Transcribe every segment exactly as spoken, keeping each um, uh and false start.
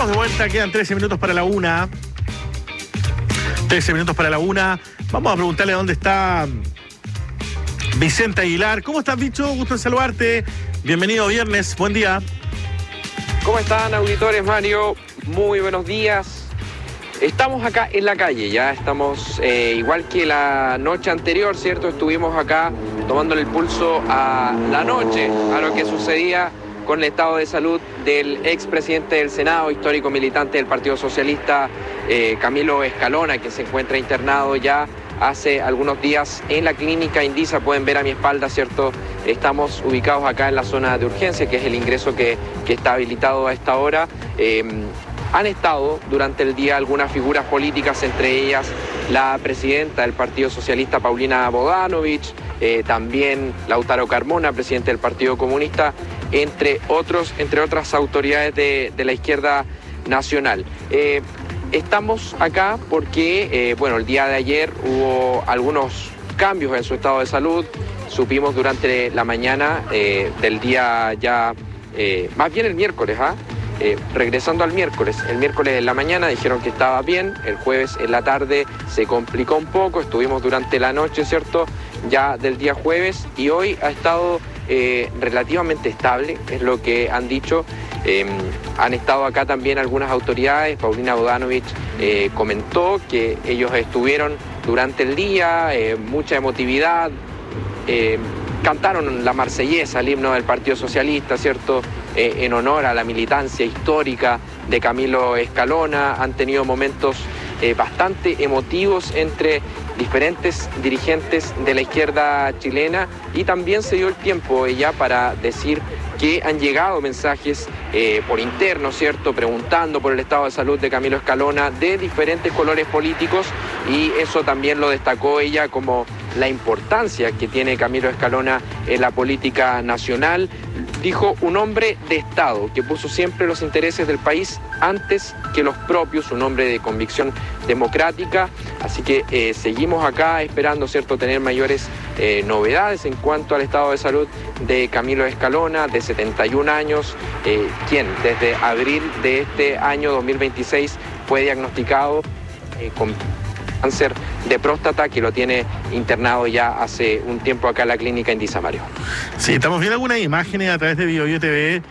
Estamos de vuelta, quedan trece minutos para la una. trece minutos para la una. Vamos a preguntarle dónde está Vicente Aguilar. ¿Cómo estás, bicho? Gusto en saludarte. Bienvenido viernes, buen día. ¿Cómo están, auditores? Mario, muy buenos días. Estamos acá en la calle, ya estamos eh, igual que la noche anterior, ¿cierto? Estuvimos acá tomándole el pulso a la noche, a lo que sucedía con el estado de salud del expresidente del Senado, histórico militante del Partido Socialista, eh, Camilo Escalona, que se encuentra internado ya hace algunos días en la clínica Indisa. Pueden ver a mi espalda, ¿cierto? Estamos ubicados acá en la zona de urgencia, que es el ingreso que, que está habilitado a esta hora. Eh, han estado durante el día algunas figuras políticas, entre ellas la presidenta del Partido Socialista, Paulina Bodanovich, eh, también Lautaro Carmona, presidente del Partido Comunista, entre otros, entre otras autoridades de, de la izquierda nacional. Eh, estamos acá porque, eh, bueno, el día de ayer hubo algunos cambios en su estado de salud. Supimos durante la mañana eh, del día ya, eh, más bien el miércoles, ¿ah? Eh, regresando al miércoles, el miércoles en la mañana dijeron que estaba bien, el jueves en la tarde se complicó un poco, estuvimos durante la noche, ¿cierto?, ya del día jueves, y hoy ha estado eh, relativamente estable, es lo que han dicho. Eh, han estado acá también algunas autoridades. Paulina Bodanovich eh, comentó que ellos estuvieron durante el día, eh, mucha emotividad, eh, cantaron la marsellesa, el himno del Partido Socialista, ¿cierto?, Eh, en honor a la militancia histórica de Camilo Escalona. Han tenido momentos eh, bastante emotivos entre diferentes dirigentes de la izquierda chilena, y también se dio el tiempo ya para decir que han llegado mensajes eh, por interno, ¿cierto?, preguntando por el estado de salud de Camilo Escalona de diferentes colores políticos, y eso también lo destacó ella como la importancia que tiene Camilo Escalona en la política nacional. Dijo: un hombre de Estado que puso siempre los intereses del país antes que los propios, un hombre de convicción democrática. Así que eh, seguimos acá esperando, ¿cierto?, tener mayores eh, novedades en cuanto al estado de salud de Camilo Escalona, de setenta y un años, eh, quien desde abril de este año dos mil veintiséis fue diagnosticado eh, con cáncer de próstata, que lo tiene internado ya hace un tiempo acá en la clínica Indisa, Mario. Sí, estamos viendo algunas imágenes a través de BioBio T V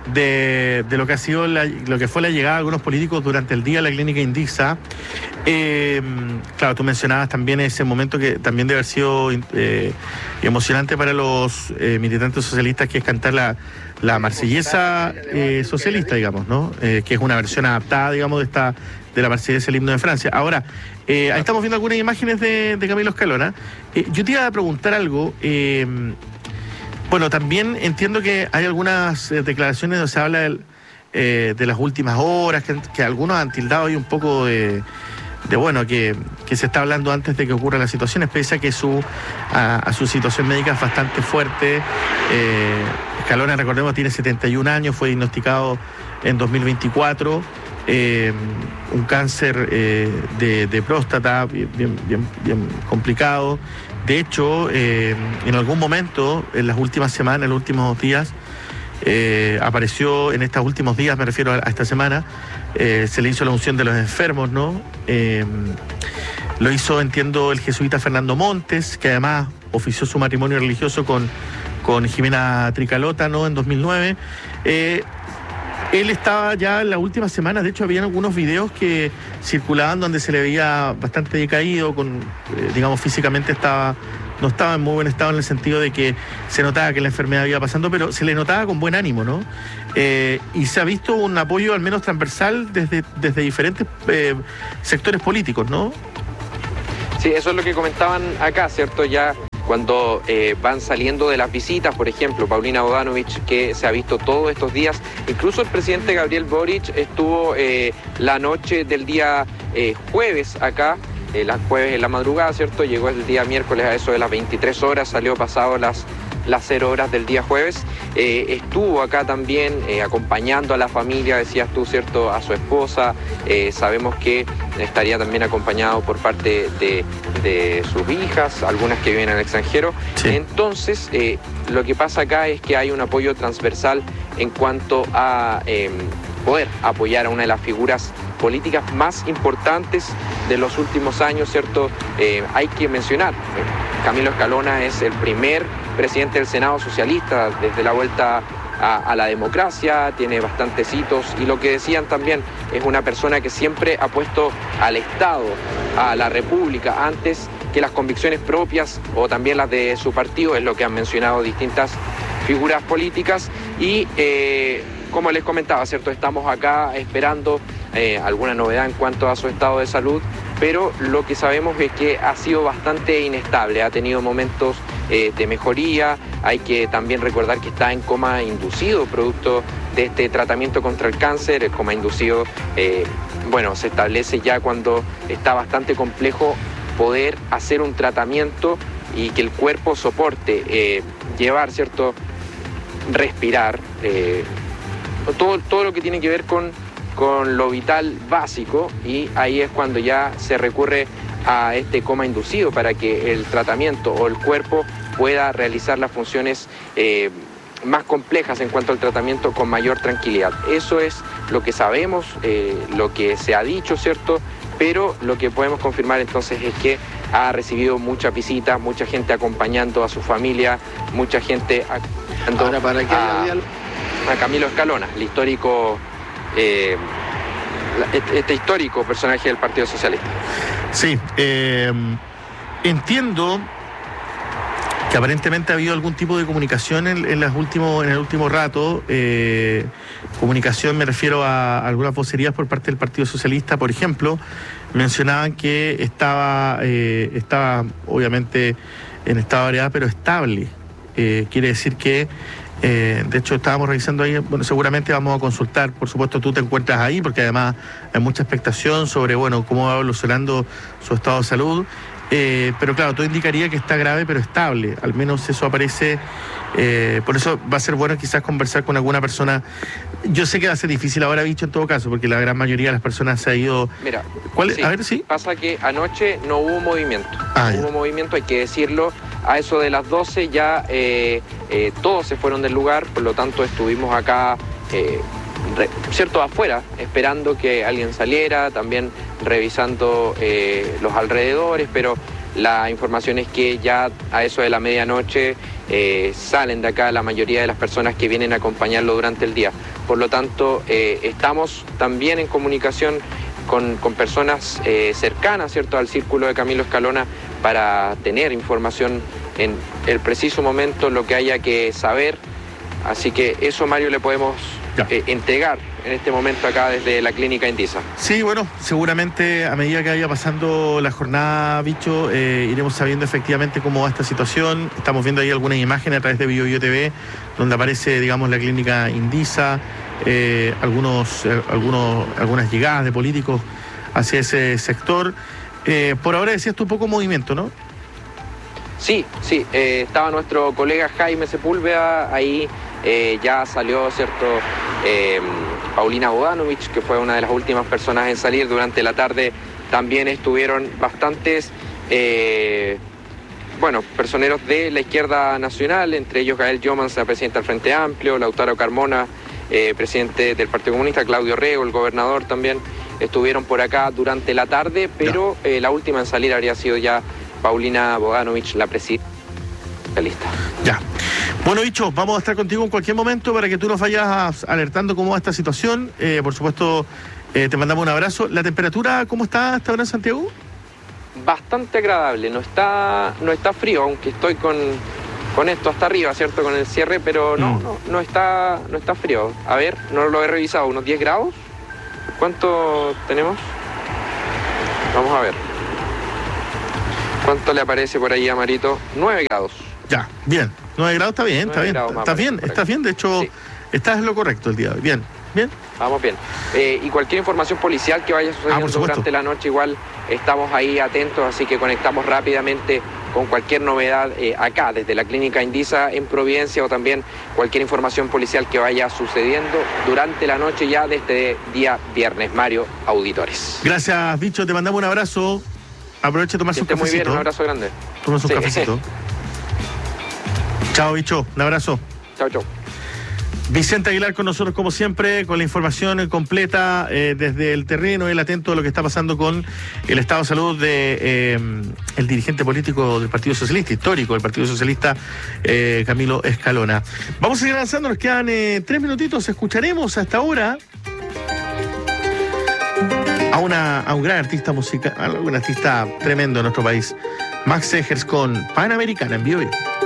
de, de lo que ha sido la, lo que fue la llegada de algunos políticos durante el día a la clínica Indisa. Eh, claro, tú mencionabas también ese momento que también debe haber sido eh, emocionante para los eh, militantes socialistas, que es cantar la, la marsellesa eh, socialista, digamos, ¿no? Eh, que es una versión adaptada, digamos, de esta de la marsellesa, el himno de Francia. Ahora, eh, ahí estamos viendo algunas imágenes de, de Camilo Escalona. Eh, yo te iba a preguntar algo. Eh, bueno, también entiendo que hay algunas eh, declaraciones donde se habla del, eh, de las últimas horas, que, que algunos han tildado ahí un poco de, de bueno, que, que se está hablando antes de que ocurran las situaciones, pese a que su, a, a su situación médica es bastante fuerte. Eh, Escalona, recordemos, tiene setenta y un años, fue diagnosticado en dos mil veinticuatro. Eh, un cáncer eh, de, de próstata bien, bien, bien complicado. De hecho, eh, en algún momento, en las últimas semanas, en los últimos días, eh, apareció, en estos últimos días, me refiero a, a esta semana, eh, se le hizo la unción de los enfermos, ¿no? Eh, lo hizo, entiendo, el jesuita Fernando Montes, que además ofició su matrimonio religioso con, con Jimena Tricalota, ¿no?, en dos mil nueve. Eh, Él estaba ya en la última semana, de hecho había algunos videos que circulaban donde se le veía bastante decaído, con, eh, digamos, físicamente estaba, no estaba en muy buen estado, en el sentido de que se notaba que la enfermedad iba pasando, pero se le notaba con buen ánimo, ¿no? Eh, y se ha visto un apoyo al menos transversal desde, desde diferentes eh, sectores políticos, ¿no? Sí, eso es lo que comentaban acá, ¿cierto? Ya cuando eh, van saliendo de las visitas, por ejemplo, Paulina Bodanovich, que se ha visto todos estos días, incluso el presidente Gabriel Boric estuvo eh, la noche del día eh, jueves acá, eh, las jueves en la madrugada, ¿cierto? Llegó el día miércoles a eso de las veintitrés horas, salió pasado las las cero horas del día jueves. Eh, estuvo acá también eh, acompañando a la familia, decías tú, ¿cierto?, a su esposa. Eh, sabemos que estaría también acompañado por parte de, de sus hijas, algunas que viven en el extranjero. Sí. Entonces, eh, lo que pasa acá es que hay un apoyo transversal en cuanto a... Eh, poder apoyar a una de las figuras políticas más importantes de los últimos años, ¿cierto? Eh, hay que mencionar, eh, Camilo Escalona es el primer presidente del Senado socialista desde la vuelta a, a la democracia, tiene bastantes hitos y lo que decían también es una persona que siempre ha puesto al Estado, a la República, antes que las convicciones propias o también las de su partido, es lo que han mencionado distintas figuras políticas y eh, como les comentaba, ¿cierto? Estamos acá esperando eh, alguna novedad en cuanto a su estado de salud, pero lo que sabemos es que ha sido bastante inestable, ha tenido momentos eh, de mejoría, hay que también recordar que está en coma inducido producto de este tratamiento contra el cáncer. El coma inducido, eh, bueno, se establece ya cuando está bastante complejo poder hacer un tratamiento y que el cuerpo soporte, eh, llevar, ¿cierto?, respirar, eh, todo, todo lo que tiene que ver con, con lo vital básico, y ahí es cuando ya se recurre a este coma inducido para que el tratamiento o el cuerpo pueda realizar las funciones eh, más complejas en cuanto al tratamiento con mayor tranquilidad. Eso es lo que sabemos, eh, lo que se ha dicho, ¿cierto? Pero lo que podemos confirmar entonces es que ha recibido muchas visitas, mucha gente acompañando a su familia, mucha gente acompañando Ahora, ¿para qué a, a Camilo Escalona, el histórico, eh, este, este histórico personaje del Partido Socialista. Sí, eh, entiendo que aparentemente ha habido algún tipo de comunicación en, en, las últimos, en el último rato. Eh, comunicación, me refiero a, a algunas vocerías por parte del Partido Socialista, por ejemplo, mencionaban que estaba, eh, estaba obviamente en estado de variedad, pero estable. Eh, quiere decir que, eh, de hecho, estábamos revisando ahí, bueno, seguramente vamos a consultar, por supuesto tú te encuentras ahí, porque además hay mucha expectación sobre, bueno, cómo va evolucionando su estado de salud. Eh, pero claro, todo indicaría que está grave pero estable, al menos eso aparece, eh, por eso va a ser bueno quizás conversar con alguna persona. Yo sé que va a ser difícil ahora, Bicho, en todo caso, porque la gran mayoría de las personas se ha ido. Mira, ¿cuál es? Sí, a ver, sí. Pasa que anoche no hubo movimiento, Ah, no hubo movimiento, hay que decirlo. A eso de las doce ya eh, eh, todos se fueron del lugar, por lo tanto estuvimos acá, eh, re, cierto, afuera, esperando que alguien saliera, también revisando eh, los alrededores, pero la información es que ya a eso de la medianoche eh, salen de acá la mayoría de las personas que vienen a acompañarlo durante el día. Por lo tanto, eh, estamos también en comunicación con, con personas eh, cercanas, ¿cierto?, al círculo de Camilo Escalona para tener información en el preciso momento, lo que haya que saber. Así que eso, Mario, le podemos eh, entregar en este momento acá desde la clínica Indisa. Sí, bueno, seguramente a medida que vaya pasando la jornada, Bicho, eh, iremos sabiendo efectivamente cómo va esta situación. Estamos viendo ahí algunas imágenes a través de Bio Bio T V, donde aparece, digamos, la clínica Indisa, eh, algunos, eh, algunos, algunas llegadas de políticos hacia ese sector. Eh, por ahora decías tú poco movimiento, ¿no? Sí, sí, eh, estaba nuestro colega Jaime Sepúlveda ahí, eh, ya salió, ¿cierto?, eh, Paulina Bodanovich, que fue una de las últimas personas en salir durante la tarde. También estuvieron bastantes, eh, bueno, personeros de la izquierda nacional, entre ellos Gael Jomans, la presidenta del Frente Amplio, Lautaro Carmona, eh, presidente del Partido Comunista, Claudio Rego, el gobernador también, estuvieron por acá durante la tarde, pero eh, la última en salir habría sido ya Paulina Bodanovich, la presidenta. Lista. Ya. Bueno, Bicho, vamos a estar contigo en cualquier momento para que tú nos vayas alertando cómo va esta situación. Eh, por supuesto, eh, te mandamos un abrazo. ¿La temperatura cómo está hasta ahora en Santiago? Bastante agradable, no está, no está frío, aunque estoy con, con esto hasta arriba, ¿cierto?, con el cierre, pero no, mm. no, no, está, no está frío. A ver, no lo he revisado, unos diez grados. ¿Cuánto tenemos? Vamos a ver. ¿Cuánto le aparece por ahí a Marito? nueve grados. Ya, bien. nueve grados está bien, está bien. Está bien, está bien. De hecho, sí, estás en lo correcto el día de hoy. Bien, bien. Vamos bien. Eh, y cualquier información policial que vaya sucediendo ah, durante la noche, igual estamos ahí atentos, así que conectamos rápidamente con cualquier novedad eh, acá, desde la clínica Indisa en Providencia, o también cualquier información policial que vaya sucediendo durante la noche ya de este día viernes. Mario, auditores. Gracias, Bicho, te mandamos un abrazo. Aproveche de tomarse un cafecito. Muy bien, un abrazo grande. Tomarse un sí. cafecito. Chao, Bicho, un abrazo. Chao, chao. Vicente Aguilar con nosotros como siempre, con la información completa eh, desde el terreno, el atento a lo que está pasando con el estado de salud de eh, el dirigente político del Partido Socialista, histórico del Partido Socialista, eh, Camilo Escalona. Vamos a seguir avanzando, nos quedan eh, tres minutitos, escucharemos hasta ahora a, una, a un gran artista musical, a un artista tremendo en nuestro país, Max Segers con Panamericana en vivo.